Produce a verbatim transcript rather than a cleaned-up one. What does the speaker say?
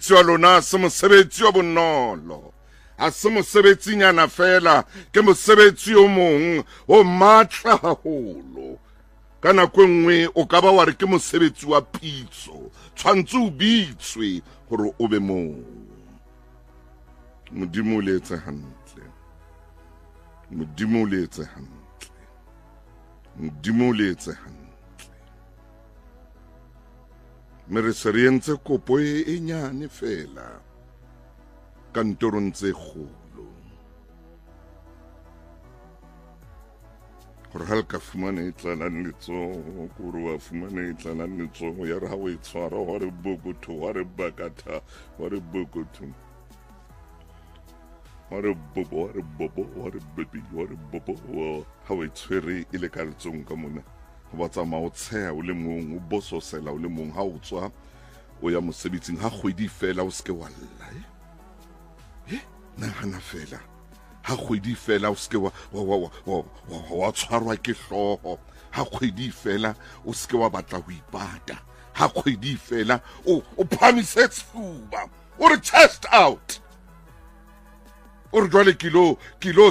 wa lona se mosebetsi wa bonolo a se mosebetsinyana fela ke mosebetsi o mong o matla haholo ka nako nngwe o ka ba wa re ke mosebetsi wa pitso tshwantse o bitswe gore o be moo Modimo o letse hantle Modimo o letse hantle Modimo o letse hantle mere se re entse kopo e nyane fela kantorong tse kgolo gore ha le ka fumana e tlalang letsogo kore wa fumana e tlalang letsogo ya re ha o e tshwara wa re bokotho wa re bakatha wa re bokotho wa re bobo wa re bobo wa re bebi wa re bobo ha o e tshwere e le ka letsong ka mona ba tsamaya o tsheya o le mong o bososela o le mong ha o tswa o ya mosebetsing ha kgwedi fela o seke wa lla e nagana fela ha kgwedi fela o seke wa wa tshwarwa ke hlooho ha kgwedi fela o seke wa batla ho ipata ha kgwedi fela o o phamise tshuba o re chest out o re jwale kilo kilo